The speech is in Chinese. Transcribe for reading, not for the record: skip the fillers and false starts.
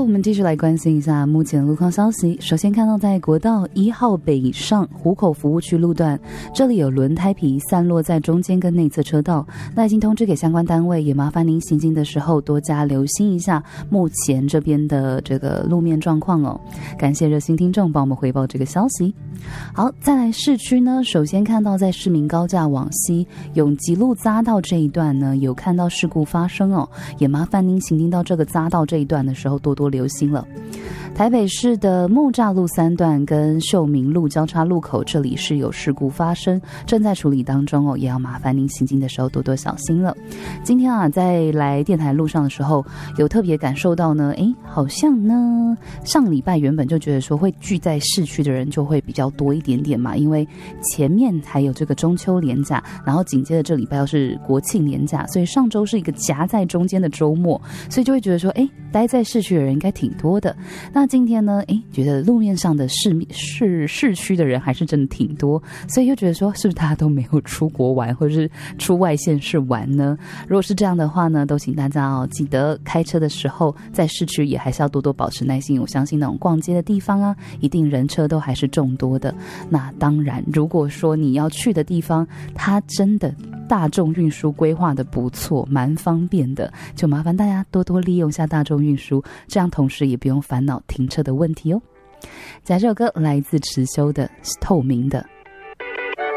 们继续来关心一下目前的路况消息。首先看到在国道1号北上湖口服务区路段，这里有轮胎皮散落在中间跟内侧车道，那已经通知给相关单位，也麻烦您行经的时候多加留心一下目前这边的这个路面状况哦。感谢热心听众帮我们回报这个消息。好，再来市区呢，首先看到在市民高架往西永吉路匝道这一段呢，有看到事故发生哦，也麻烦您行经到这个匝道这一段的时候多多留心了。台北市的木栅路3段跟秀明路交叉路口，这里是有事故发生，正在处理当中哦，也要麻烦您行经的时候多多小心了。今天啊，在来电台路上的时候，有特别感受到呢，好像呢，上礼拜原本就觉得说会聚在市区的人就会比较多一点点嘛，因为前面还有这个中秋连假，然后紧接着这礼拜又是国庆连假，所以上周是一个夹在中间的周末，所以就会觉得说，待在市区的人应该挺多的。那今天呢，觉得路面上的市区的人还是真的挺多，所以又觉得说，是不是大家都没有出国玩，或者是出外县市玩呢？如果是这样的话呢，都请大家记得开车的时候，在市区也还是要多多保持耐心。我相信那种逛街的地方啊，一定人车都还是众多的。那当然，如果说你要去的地方，它真的大众运输规划的不错，蛮方便的，就麻烦大家多多利用一下大众运输，这样同时也不用烦恼停车的问题哦。这首歌来自池修的《透明的》。